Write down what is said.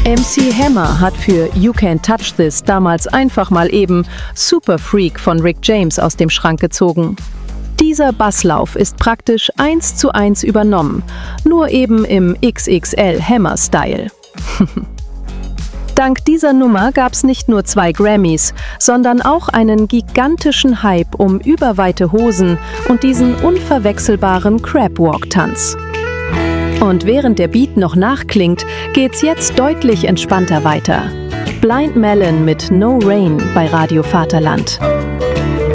MC Hammer hat für You Can't Touch This damals einfach mal eben Super Freak von Rick James aus dem Schrank gezogen. Dieser Basslauf ist praktisch 1:1 übernommen, nur eben im XXL Hammer-Style. Dank dieser Nummer gab's nicht nur 2 Grammys, sondern auch einen gigantischen Hype um überweite Hosen und diesen unverwechselbaren Crab-Walk-Tanz. Und während der Beat noch nachklingt, geht's jetzt deutlich entspannter weiter. Blind Melon mit No Rain bei Radio Vaterland.